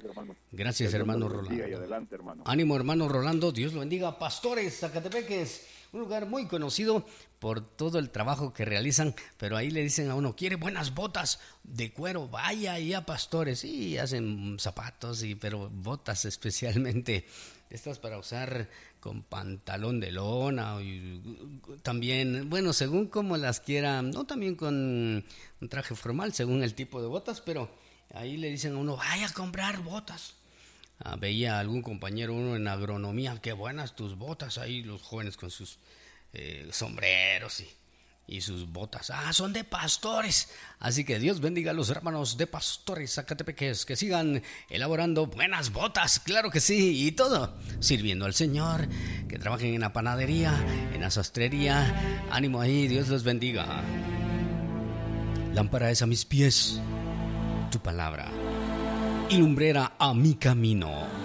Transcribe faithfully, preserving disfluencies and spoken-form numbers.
hermano. Gracias, Que hermano Dios los bendiga Rolando. Y adelante, hermano. Ánimo, hermano Rolando. Dios lo bendiga. Pastores, Zacatepeques, un lugar muy conocido por todo el trabajo que realizan, pero ahí le dicen a uno, quiere buenas botas de cuero, vaya ahí a Pastores. Sí, hacen zapatos, y, pero botas especialmente, estas para usar con pantalón de lona, y también, bueno, según como las quieran, no también con un traje formal, según el tipo de botas, pero ahí le dicen a uno, vaya a comprar botas. Ah, veía a algún compañero uno en agronomía, qué buenas tus botas, ahí los jóvenes con sus eh, sombreros y, y sus botas. Ah, son de Pastores. Así que Dios bendiga a los hermanos de Pastores Zacatepeques, que sigan elaborando buenas botas, claro que sí, y todo sirviendo al Señor, que trabajen en la panadería, en la sastrería. Ánimo ahí, Dios los bendiga. Lámpara es a mis pies tu palabra y lumbrera a mi camino.